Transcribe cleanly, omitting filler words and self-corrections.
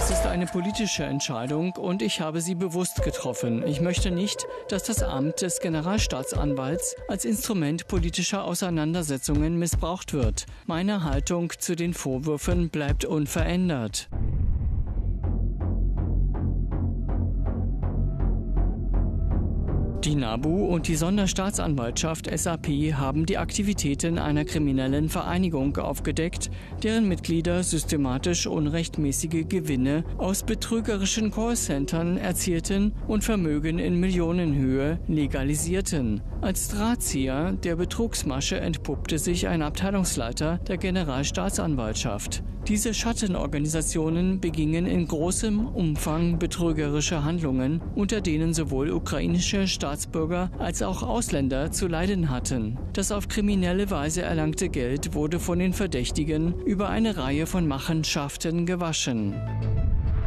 Das ist eine politische Entscheidung und ich habe sie bewusst getroffen. Ich möchte nicht, dass das Amt des Generalstaatsanwalts als Instrument politischer Auseinandersetzungen missbraucht wird. Meine Haltung zu den Vorwürfen bleibt unverändert. Die NABU und die Sonderstaatsanwaltschaft SAP haben die Aktivitäten einer kriminellen Vereinigung aufgedeckt, deren Mitglieder systematisch unrechtmäßige Gewinne aus betrügerischen Callcentern erzielten und Vermögen in Millionenhöhe legalisierten. Als Drahtzieher der Betrugsmasche entpuppte sich ein Abteilungsleiter der Generalstaatsanwaltschaft. Diese Schattenorganisationen begingen in großem Umfang betrügerische Handlungen, unter denen sowohl ukrainische Staatsbürger als auch Ausländer zu leiden hatten. Das auf kriminelle Weise erlangte Geld wurde von den Verdächtigen über eine Reihe von Machenschaften gewaschen.